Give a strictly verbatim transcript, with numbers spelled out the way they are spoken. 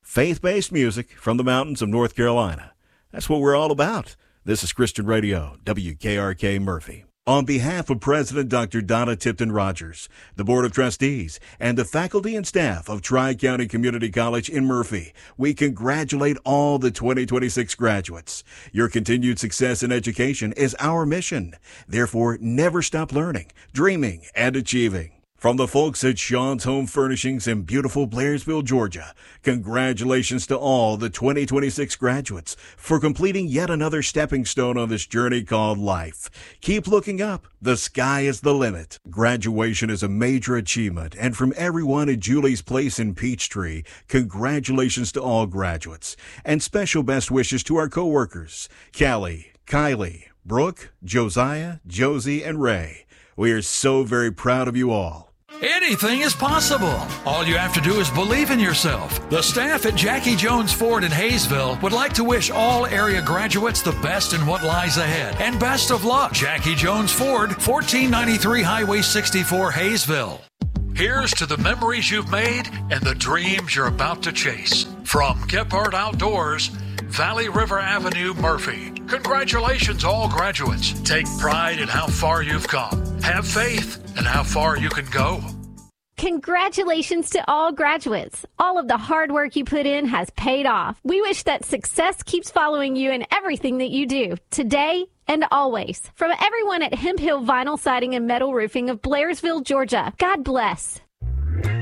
faith-based music from the mountains of North Carolina. That's what we're all about. This is Christian Radio, W K R K Murphy. On behalf of President Doctor Donna Tipton Rogers, the Board of Trustees, and the faculty and staff of Tri-County Community College in Murphy, we congratulate all the twenty twenty-six graduates. Your continued success in education is our mission. Therefore, never stop learning, dreaming, and achieving. From the folks at Sean's Home Furnishings in beautiful Blairsville, Georgia, congratulations to all the twenty twenty-six graduates for completing yet another stepping stone on this journey called life. Keep looking up. The sky is the limit. Graduation is a major achievement, and from everyone at Julie's Place in Peachtree, congratulations to all graduates. And special best wishes to our coworkers, Callie, Kylie, Brooke, Josiah, Josie, and Ray. We are so very proud of you all. Anything is possible. All you have to do is believe in yourself. The staff at Jackie Jones Ford in Hayesville would like to wish all area graduates the best in what lies ahead. And best of luck. Jackie Jones Ford, fourteen ninety-three Highway sixty-four, Hayesville. Here's to the memories you've made and the dreams you're about to chase. From Gephardt Outdoors, Valley River Avenue, Murphy. Congratulations, all graduates. Take pride in how far you've come. Have faith in how far you can go. Congratulations to all graduates. All of the hard work you put in has paid off. We wish that success keeps following you in everything that you do, today and always. From everyone at Hemp Hill Vinyl Siding and Metal Roofing of Blairsville, Georgia, God bless.